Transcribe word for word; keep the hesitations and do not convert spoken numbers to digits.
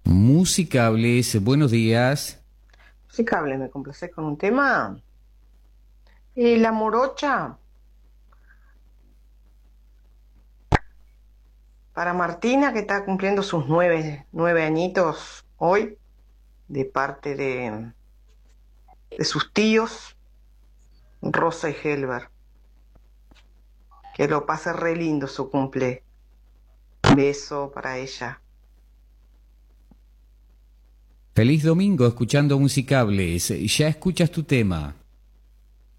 Musicables, buenos días. Musicable, me complacé con un tema. Eh, la morocha para Martina, que está cumpliendo sus nueve, nueve añitos hoy, de parte de, de sus tíos, Rosa y Helber. Que lo pase re lindo su cumple. Beso para ella. Feliz domingo escuchando Musicables. Ya escuchas tu tema.